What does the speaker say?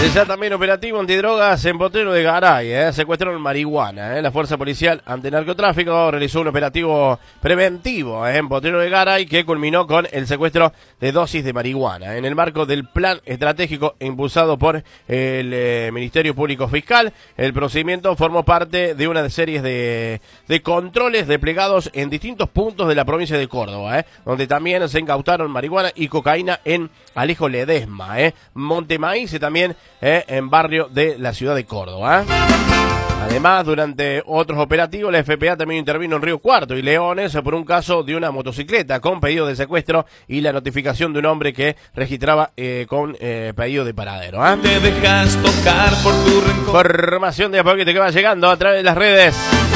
Ya también operativo antidrogas en Potrero de Garay, secuestraron marihuana. La Fuerza Policial Antinarcotráfico realizó un operativo preventivo en Potrero de Garay que culminó con el secuestro de dosis de marihuana. En el marco del plan estratégico impulsado por el Ministerio Público Fiscal, el procedimiento formó parte de una serie de controles desplegados en distintos puntos de la provincia de Córdoba, donde también se incautaron marihuana y cocaína en Alejo Ledesma, Montemaíz y también en barrio de la ciudad de Córdoba. Además, durante otros operativos, la FPA también intervino en Río Cuarto y Leones por un caso de una motocicleta con pedido de secuestro y la notificación de un hombre que registraba con pedido de paradero. Te dejas tocar por tu rencor. Información de a poquito que va llegando a través de las redes.